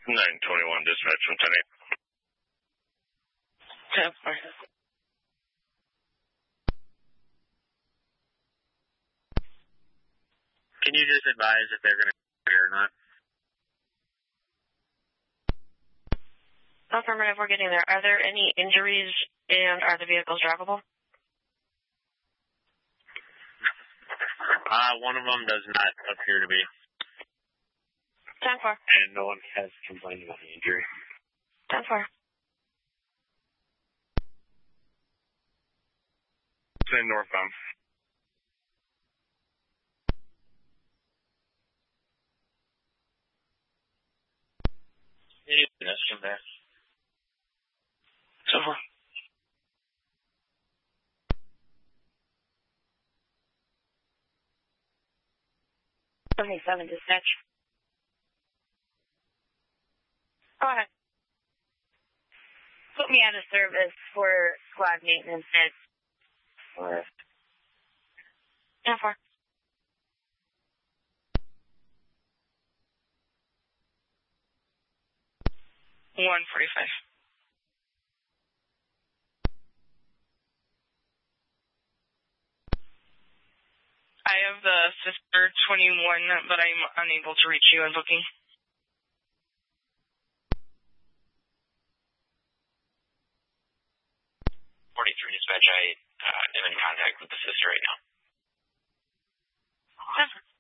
921 dispatch from 10-8. 10-4. Can you just advise if they're going to be here or not? Affirmative, we're getting there. Are there any injuries and are the vehicles drivable? One of them does not appear to be. 10-4. And no one has complained about the injury. 10-4. Send northbound. Any pedestrian there? 10-4. 77 dispatch. Go ahead. Put me out of service for squad maintenance at 10-4. 1:45. I have the sister 21, but I'm unable to reach you in booking. 43 dispatch, I am in contact with the sister right now.